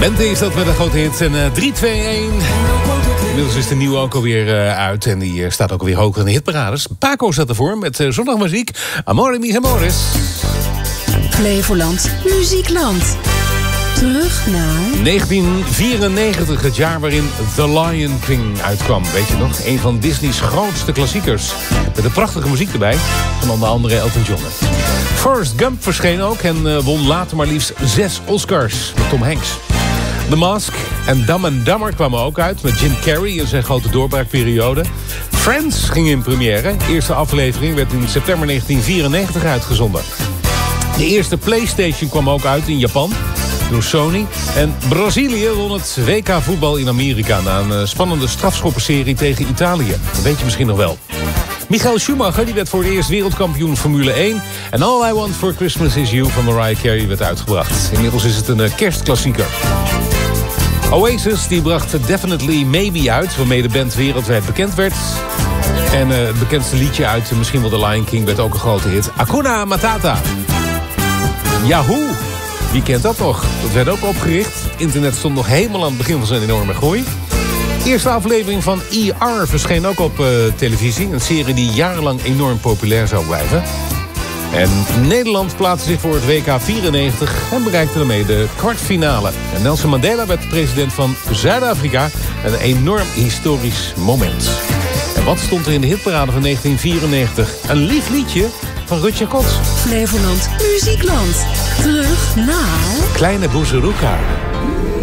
Bente is dat met een grote hit. En 3, 2, 1. Inmiddels is de nieuwe ook alweer uit. En die staat ook alweer hoger in de hitparades. Paco staat ervoor met zondagmuziek. Amore mis amores. Flevoland Muziekland. Terug naar 1994, het jaar waarin The Lion King uitkwam. Weet je nog? Een van Disney's grootste klassiekers. Met een prachtige muziek erbij. Van onder andere Elton John. Forrest Gump verscheen ook en won later maar liefst 6 Oscars met Tom Hanks. The Mask en Dumb and Dumber kwamen ook uit met Jim Carrey in zijn grote doorbraakperiode. Friends ging in première. De eerste aflevering werd in september 1994 uitgezonden. De eerste PlayStation kwam ook uit in Japan door Sony. En Brazilië won het WK voetbal in Amerika na een spannende strafschoppenserie tegen Italië. Dat weet je misschien nog wel. Michael Schumacher die werd voor het eerst wereldkampioen Formule 1. En All I Want for Christmas Is You van Mariah Carey werd uitgebracht. Inmiddels is het een kerstklassieker. Oasis die bracht Definitely Maybe uit, waarmee de band wereldwijd bekend werd. En het bekendste liedje uit misschien wel The Lion King werd ook een grote hit. Hakuna Matata. Yahoo! Wie kent dat nog? Dat werd ook opgericht. Internet stond nog helemaal aan het begin van zijn enorme groei. De eerste aflevering van ER verscheen ook op televisie. Een serie die jarenlang enorm populair zou blijven. En Nederland plaatste zich voor het WK 94 en bereikte daarmee de kwartfinale. En Nelson Mandela werd president van Zuid-Afrika. Een enorm historisch moment. En wat stond er in de hitparade van 1994? Een lief liedje van Rutje Kot. Flevoland Muziekland. Terug naar Kleine Boezeroeka.